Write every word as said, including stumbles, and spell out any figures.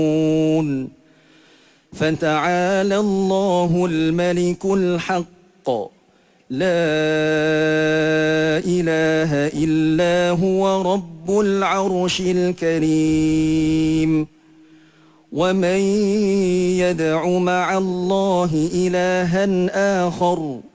فتعالى الله الملك الحق لا إله إلا هو رب العرش الكريم. ومن يدع مع الله إلها آخر